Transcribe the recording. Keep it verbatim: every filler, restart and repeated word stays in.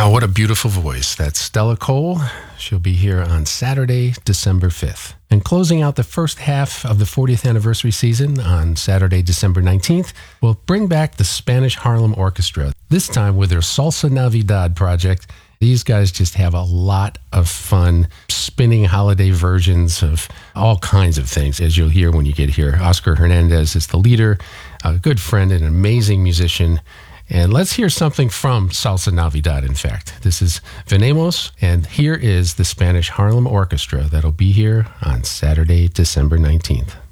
Wow, what a beautiful voice. That's Stella Cole. She'll be here on Saturday, December fifth. And closing out the first half of the fortieth anniversary season on Saturday, December nineteenth, we'll bring back the Spanish Harlem Orchestra, this time with their Salsa Navidad project. These guys just have a lot of fun spinning holiday versions of all kinds of things, as you'll hear when you get here. Oscar Hernandez is the leader, a good friend and an amazing musician. And let's hear something from Salsa Navidad, in fact. This is Venemos, and here is the Spanish Harlem Orchestra that'll be here on Saturday, December nineteenth.